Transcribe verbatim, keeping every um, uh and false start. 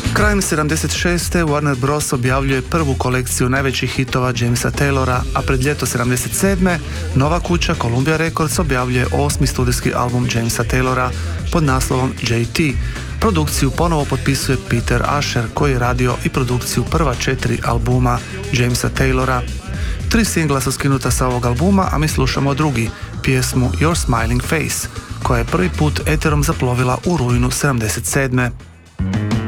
Krajem sedamdeset šeste. Warner Bros. Objavljuje prvu kolekciju najvećih hitova Jamesa Taylora, a pred ljeto sedamdeset sedme. nova kuća Columbia Records objavljuje osmi studijski album Jamesa Taylora pod naslovom J T. Produkciju ponovo potpisuje Peter Asher, koji je radio i produkciju prva četiri albuma Jamesa Taylora. Tri singla su skinuta sa ovog albuma, a mi slušamo drugi, pjesmu Your Smiling Face, koja je prvi put eterom zaplovila u rujnu sedamdeset sedme.